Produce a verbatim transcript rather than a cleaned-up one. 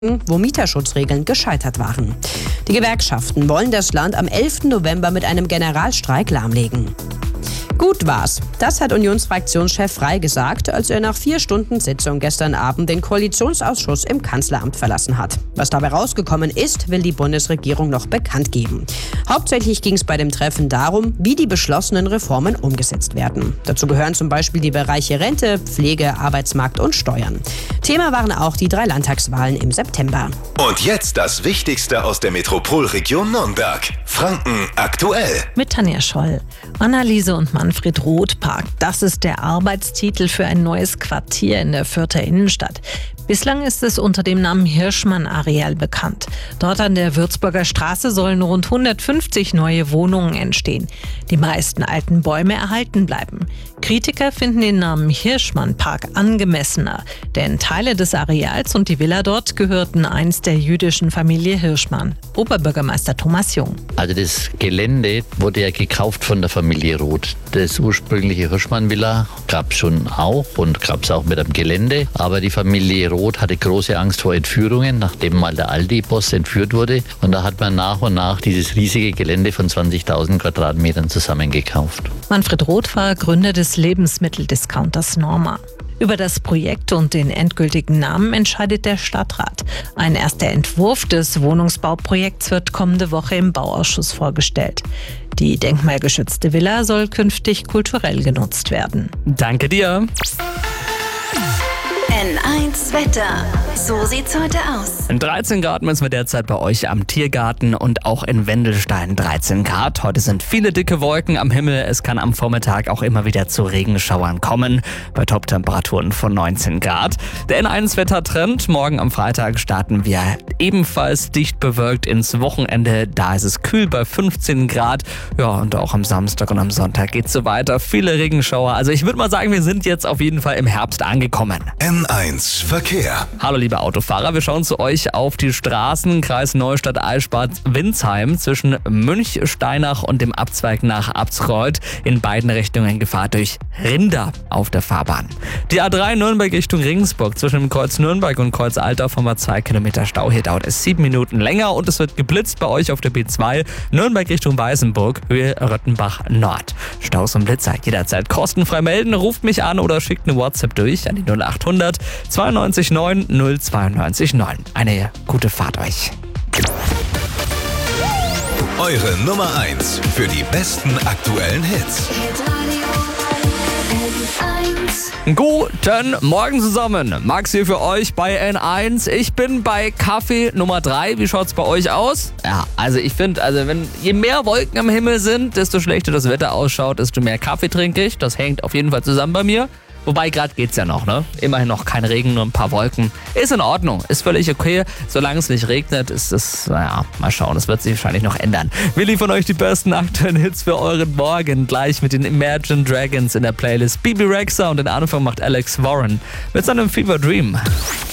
wo Mieterschutzregeln gescheitert waren. Die Gewerkschaften wollen das Land am elften November mit einem Generalstreik lahmlegen. Gut war's. Das hat Unionsfraktionschef Frey gesagt, als er nach vier Stunden Sitzung gestern Abend den Koalitionsausschuss im Kanzleramt verlassen hat. Was dabei rausgekommen ist, will die Bundesregierung noch bekannt geben. Hauptsächlich ging es bei dem Treffen darum, wie die beschlossenen Reformen umgesetzt werden. Dazu gehören zum Beispiel die Bereiche Rente, Pflege, Arbeitsmarkt und Steuern. Thema waren auch die drei Landtagswahlen im September. Und jetzt das Wichtigste aus der Metropolregion Nürnberg. Franken aktuell. Mit Tanja Scholl. Anneliese und Manfred Roth-Park. Das ist der Arbeitstitel für ein neues Quartier in der Fürther Innenstadt. Bislang ist es unter dem Namen Hirschmann-Areal bekannt. Dort an der Würzburger Straße sollen rund hundertfünfzig neue Wohnungen entstehen. Die meisten alten Bäume erhalten bleiben. Kritiker finden den Namen Hirschmann-Park angemessener, denn Teile des Areals und die Villa dort gehörten einst der jüdischen Familie Hirschmann. Oberbürgermeister Thomas Jung. Also das Gelände wurde ja gekauft von der Familie Roth. Das ursprüngliche Hirschmann-Villa gab es schon auch und gab es auch mit dem Gelände. Aber die Familie Roth hatte große Angst vor Entführungen, nachdem mal der Aldi-Boss entführt wurde. Und da hat man nach und nach dieses riesige Gelände von zwanzigtausend Quadratmetern zusammengekauft. Manfred Roth war Gründer des Lebensmitteldiscounters Norma. Über das Projekt und den endgültigen Namen entscheidet der Stadtrat. Ein erster Entwurf des Wohnungsbauprojekts wird kommende Woche im Bauausschuss vorgestellt. Die denkmalgeschützte Villa soll künftig kulturell genutzt werden. Danke dir. N eins Wetter. So sieht's heute aus. In dreizehn Grad messen wir derzeit bei euch am Tiergarten und auch in Wendelstein dreizehn Grad. Heute sind viele dicke Wolken am Himmel. Es kann am Vormittag auch immer wieder zu Regenschauern kommen. Bei Toptemperaturen von neunzehn Grad. Der N eins Wettertrend. Morgen am Freitag starten wir ebenfalls dicht bewölkt ins Wochenende. Da ist es kühl bei fünfzehn Grad. Ja, und auch am Samstag und am Sonntag geht's so weiter. Viele Regenschauer. Also ich würde mal sagen, wir sind jetzt auf jeden Fall im Herbst angekommen. N eins Verkehr. Hallo liebe Autofahrer, wir schauen zu euch auf die Straßen Kreis Neustadt-Eichstätt-Winsheim zwischen Münchsteinach und dem Abzweig nach Absreuth. In beiden Richtungen Gefahr durch Rinder auf der Fahrbahn. Die A drei Nürnberg Richtung Regensburg zwischen dem Kreuz Nürnberg und Kreuz Altdorf haben wir zwei Kilometer Stau. Hier dauert es sieben Minuten länger und es wird geblitzt bei euch auf der B zwei Nürnberg Richtung Weißenburg, Höhe Röttenbach Nord. Staus und Blitzer jederzeit kostenfrei melden, ruft mich an oder schickt eine WhatsApp durch an die null acht hundert zweiundneunzig neun null zweiundneunzig neun. Eine gute Fahrt euch. Eure Nummer eins für die besten aktuellen Hits. Guten Morgen zusammen. Max hier für euch bei N eins. Ich bin bei Kaffee Nummer drei. Wie schaut's bei euch aus? Ja, also ich finde, also wenn je mehr Wolken am Himmel sind, desto schlechter das Wetter ausschaut, desto mehr Kaffee trinke ich. Das hängt auf jeden Fall zusammen bei mir. Wobei, gerade geht's ja noch, ne? Immerhin noch kein Regen, nur ein paar Wolken. Ist in Ordnung, ist völlig okay. Solange es nicht regnet, ist es, naja, mal schauen. Das wird sich wahrscheinlich noch ändern. Wir liefern euch die besten aktuellen Hits für euren Morgen. Gleich mit den Imagine Dragons in der Playlist. Bibi Rexha und den Anfang macht Alex Warren mit seinem Fever Dream.